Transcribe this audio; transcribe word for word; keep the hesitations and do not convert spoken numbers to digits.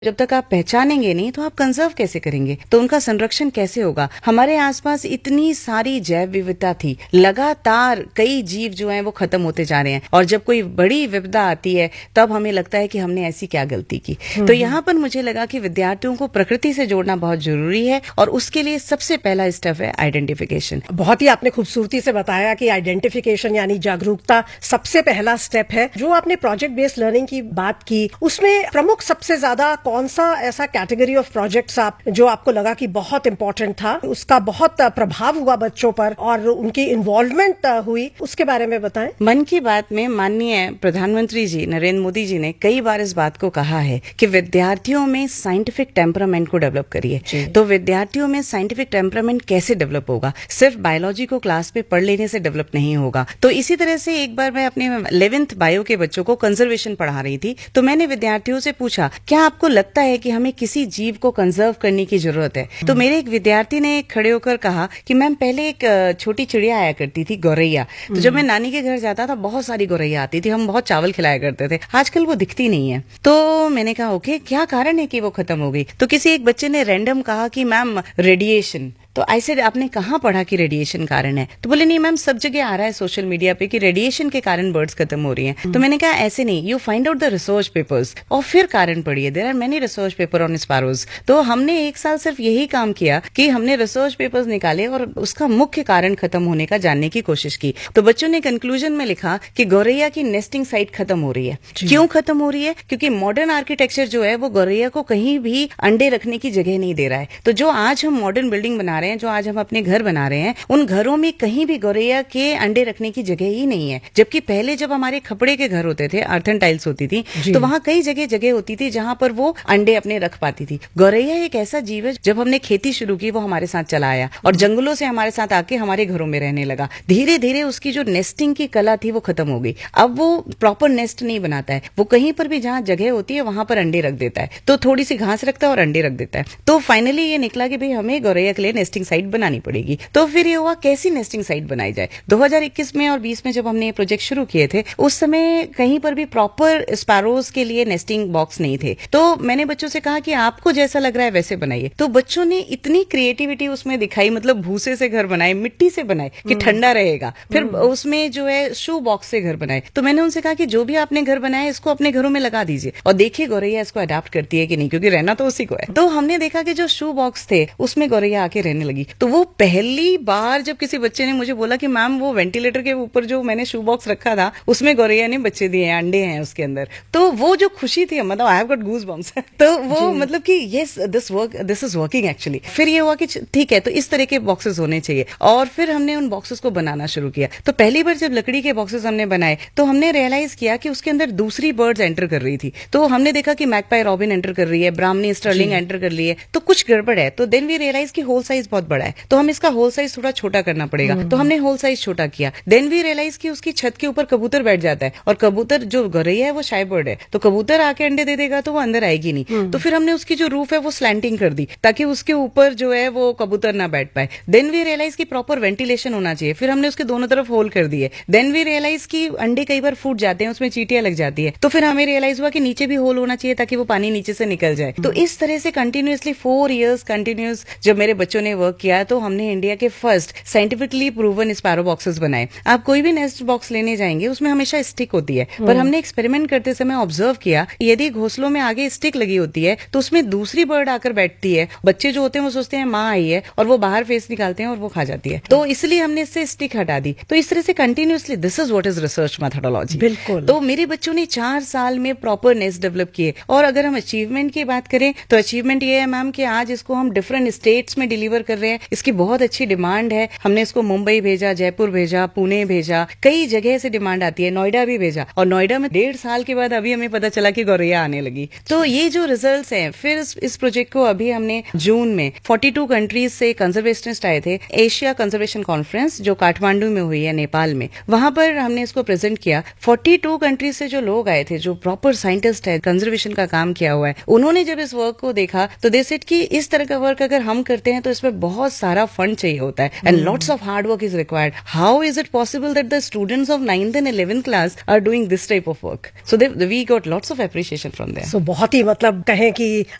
जब तक आप पहचानेंगे नहीं तो आप कंजर्व कैसे करेंगे, तो उनका संरक्षण कैसे होगा। हमारे आसपास इतनी सारी जैव विविधता थी, लगातार कई जीव जो हैं वो खत्म होते जा रहे हैं, और जब कोई बड़ी विपदा आती है तब हमें लगता है कि हमने ऐसी क्या गलती की। तो यहाँ पर मुझे लगा कि विद्यार्थियों को प्रकृति से जोड़ना बहुत जरूरी है, और उसके लिए सबसे पहला स्टेप है आइडेंटिफिकेशन। बहुत ही आपने खूबसूरती से बताया कि आइडेंटिफिकेशन यानी जागरूकता सबसे पहला स्टेप है। जो आपने प्रोजेक्ट बेस्ड लर्निंग की बात की, उसमें प्रमुख सबसे ज्यादा कौन सा ऐसा कैटेगरी ऑफ प्रोजेक्ट्स आप जो आपको लगा कि बहुत इंपॉर्टेंट था, उसका बहुत प्रभाव हुआ बच्चों पर और उनकी इन्वॉल्वमेंट हुई, उसके बारे में बताएं। मन की बात में माननीय प्रधानमंत्री जी नरेंद्र मोदी जी ने कई बार इस बात को कहा है कि विद्यार्थियों में साइंटिफिक टेम्परामेंट को डेवलप करिए। तो विद्यार्थियों में साइंटिफिक टेम्परामेंट कैसे डेवलप होगा? सिर्फ बायोलॉजी को क्लास में पढ़ लेने से डेवलप नहीं होगा। तो इसी तरह से एक बार मैं अपने इलेवेंथ बायो के बच्चों को कंजर्वेशन पढ़ा रही थी, तो मैंने विद्यार्थियों से पूछा, क्या आपको लगता है कि हमें किसी जीव को कंजर्व करने की जरूरत है? तो मेरे एक विद्यार्थी ने खड़े होकर कहा कि मैम पहले एक छोटी चिड़िया आया करती थी, गौरैया। तो जब मैं नानी के घर जाता था बहुत सारी गौरैया आती थी, हम बहुत चावल खिलाया करते थे, आजकल वो दिखती नहीं है। तो मैंने कहा ओके, क्या कारण है कि वो खत्म हो गई? तो किसी एक बच्चे ने रैंडम कहा कि मैम रेडिएशन। तो आई सेड आपने कहाँ पढ़ा कि रेडिएशन कारण है? तो बोले नहीं मैम सब जगह आ रहा है सोशल मीडिया पे कि रेडिएशन के कारण बर्ड्स खत्म हो रही हैं। तो मैंने कहा ऐसे नहीं, you find out the research papers और फिर कारण पढ़िए। There are many research paper on sparrows. तो हमने एक साल सिर्फ यही काम किया कि हमने रिसर्च पेपर्स निकाले और उसका मुख्य कारण खत्म होने का जानने की कोशिश की। तो बच्चों ने कंक्लूजन में लिखा कि गौरैया की नेस्टिंग साइट खत्म हो रही है। क्यों खत्म हो रही है? क्योंकि मॉडर्न आर्किटेक्चर जो है वो गौरैया को कहीं भी अंडे रखने की जगह नहीं दे रहा है। तो जो आज हम मॉडर्न बिल्डिंग बना रहे हैं, जो आज हम अपने घर बना रहे हैं, उन घरों में कहीं भी गौरैया के अंडे रखने की जगह ही नहीं है। जबकि पहले जब हमारे खपड़े के घर होते थे, अर्थन टाइल्स होती थी, तो वहां कई जगह जगह होती थी जहां पर वो अंडे अपने रख पाती थी। गौरैया एक ऐसा जीव है, जब हमने खेती शुरू की वो हमारे साथ चला आया और जंगलों से हमारे साथ आके हमारे घरों में रहने लगा। धीरे धीरे उसकी जो नेस्टिंग की कला थी वो खत्म हो गई। अब वो प्रॉपर नेस्ट नहीं बनाता है, वो कहीं पर भी जहां जगह होती है वहां पर अंडे रख देता है। तो थोड़ी सी घास रखता है और अंडे रख देता है। तो फाइनली ये निकला कि भाई हमें गौरैया के लिए नेस्टिंग साइट बनानी पड़ेगी। तो फिर ये हुआ कैसी नेस्टिंग साइट बनाई जाए। दो हज़ार इक्कीस में और बीस में जब हमने ये प्रोजेक्ट शुरू किए थे, उस समय कहीं पर भी प्रॉपर स्पैरोज के लिए नेस्टिंग बॉक्स नहीं थे। तो मैंने बच्चों से कहा कि आपको जैसा लग रहा है वैसे बनाइए। तो बच्चों ने इतनी क्रिएटिविटी उसमें दिखाई, मतलब भूसे से घर बनाए, मिट्टी से बनाए कि ठंडा रहेगा। फिर उसमें जो है शू बॉक्स से घर बनाए। तो मैंने उनसे कहा कि जो भी आपने घर बनाया इसको अपने घरों में लगा दीजिए और देखिए गौरैया इसको अडॉप्ट करती है कि नहीं, क्योंकि रहना तो उसी को है। तो हमने देखा कि जो शू बॉक्स थे उसमें गौरैया आके रहने लगी। तो वो पहली बार जब किसी बच्चे ने मुझे बोला कि मैम वो वेंटिलेटर के ऊपर जो मैंने शू बॉक्स रखा था उसमें गौरैया ने बच्चे दिए हैं, अंडे हैं उसके अंदर, तो वो जो खुशी थी, मतलब I have got goose bumps. तो वो मतलब कि yes this work this is working actually. फिर ये हुआ कि ठीक है, तो इस तरह के बॉक्सेस होने चाहिए और फिर हमने उन बॉक्सेस को बनाना शुरू किया। तो पहली बार जब लकड़ी के बॉक्सेस हमने बनाए तो हमने रियलाइज किया कि उसके अंदर दूसरी बर्ड्स एंटर कर रही थी। तो हमने देखा कि मैगपाई रॉबिन एंटर कर रही है, ब्राह्मणी स्टर्लिंग एंटर कर रही है, तो कुछ गड़बड़ है। तो देन वी रियलाइज कि होल साइज बहुत बड़ा है, तो हम इसका होल साइज थोड़ा छोटा करना पड़ेगा। तो हमने होल साइज छोटा किया। देन वी रियलाइज कि उसकी छत के ऊपर कबूतर बैठ जाता है और कबूतर जो गौरैया है वो शाय बर्ड है, तो कबूतर आके अंडे दे देगा तो वो अंदर आएगी नहीं। तो फिर हमने उसकी जो रूफ है वो स्लैंटिंग कर दी ताकि उसके ऊपर जो है वो कबूतर ना बैठ पाए। देन वी रियलाइज कि प्रॉपर वेंटिलेशन होना चाहिए, फिर हमने उसके दोनों तरफ होल कर दिए। देन वी रियलाइज कि अंडे कई बार फूट जाते हैं, उसमें चींटियां लग जाती है, तो फिर हमें रियलाइज हुआ कि नीचे भी होल होना चाहिए ताकि वो पानी नीचे से निकल जाए। तो इस तरह से कंटिन्यूअसली फोर इयर्स कंटिन्यूस जब मेरे बच्चों ने वर्क किया तो हमने इंडिया के first scientifically proven sparrow boxes बनाए। आप कोई भी नेस्ट बॉक्स लेने जाएंगे उसमें हमेशा स्टिक होती है, पर हमने एक्सपेरिमेंट करते समय ऑब्जर्व किया यदि घोंसलों में आगे स्टिक लगी होती है तो उसमें दूसरी बर्ड आकर बैठती है। बच्चे जो होते हैं वो सोचते हैं माँ आई है और वो बाहर फेस निकालते हैं और वो खा जाती है। तो इसलिए हमने इससे स्टिक हटा दी। तो इस तरह से continuously this is what is research methodology. बिल्कुल। तो मेरे बच्चों ने चार साल में प्रॉपर नेस्ट डेवलप किए। और अगर हम अचीवमेंट की बात करें तो अचीवमेंट ये है मैम कि आज इसको हम डिफरेंट स्टेट्स में डिलीवर कर रहे हैं। इसकी बहुत अच्छी डिमांड है। हमने इसको मुंबई भेजा, जयपुर भेजा, पुणे भेजा, कई जगह से डिमांड आती है, नोएडा भी भेजा। और नोएडा में डेढ़ साल के बाद अभी हमें पता चला कि गौरैया आने लगी। तो ये जो रिजल्ट्स हैं, फिर इस, इस प्रोजेक्ट को अभी हमने जून में बयालीस कंट्रीज से कंजर्वेशनिस्ट आए थे, एशिया कंजर्वेशन कॉन्फ्रेंस जो काठमांडू में हुई है नेपाल में, वहां पर हमने इसको प्रेजेंट किया। बयालीस कंट्रीज से जो लोग आए थे, जो प्रॉपर साइंटिस्ट है, कंजर्वेशन का काम किया हुआ है, उन्होंने जब इस वर्क को देखा तो दे सेड कि इस तरह का वर्क अगर हम करते हैं तो इसमें बहुत सारा फंड चाहिए होता है and lots of hard work is required. How is it possible that the students of ninth and eleventh class are doing this type of work? So we got lots of appreciation from there. सो बहुत ही मतलब कहें कि